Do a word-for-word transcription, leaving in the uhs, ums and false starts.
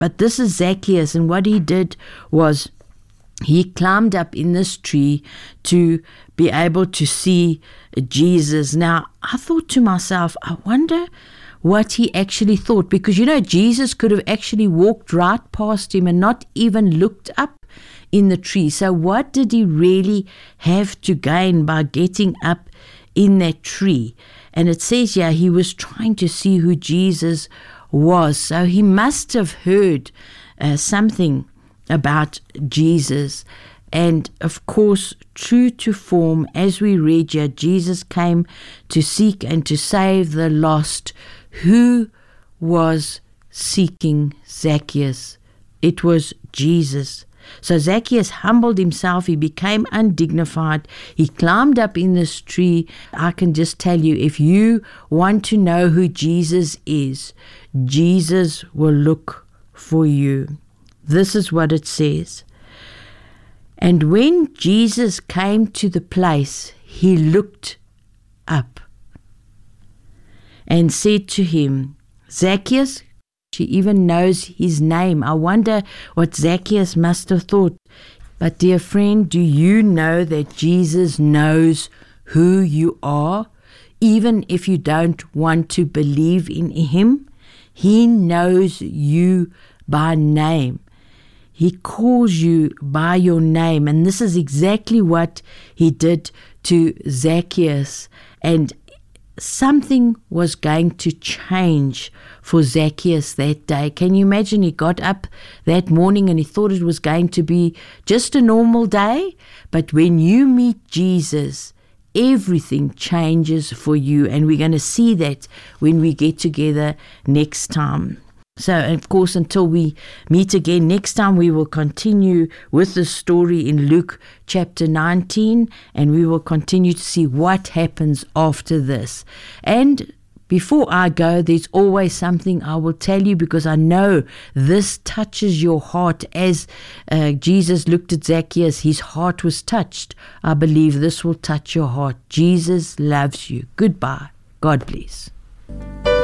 But this is Zacchaeus, and what he did was he climbed up in this tree to be able to see Jesus. Now, I thought to myself, I wonder what he actually thought, because, you know, Jesus could have actually walked right past him and not even looked up in the tree. So what did he really have to gain by getting up in that tree? And it says here he was trying to see who Jesus was. So he must have heard uh, something about Jesus. And of course, true to form, as we read here, Jesus came to seek and to save the lost. Who was seeking Zacchaeus? It was Jesus. So Zacchaeus humbled himself. He became undignified. He climbed up in this tree. I can just tell you, if you want to know who Jesus is, Jesus will look for you. This is what it says. And when Jesus came to the place, he looked up and said to him, Zacchaeus. She even knows his name. I wonder what Zacchaeus must have thought. But dear friend, do you know that Jesus knows who you are? Even if you don't want to believe in him, he knows you by name. He calls you by your name. And this is exactly what he did to Zacchaeus. And something was going to change for Zacchaeus that day. Can you imagine? He got up that morning and he thought it was going to be just a normal day. But when you meet Jesus, everything changes for you. And we're going to see that when we get together next time. So, of course, until we meet again next time, we will continue with the story in Luke chapter nineteen, and we will continue to see what happens after this. And before I go, there's always something I will tell you, because I know this touches your heart. As uh, Jesus looked at Zacchaeus, his heart was touched. I believe this will touch your heart. Jesus loves you. Goodbye. God bless.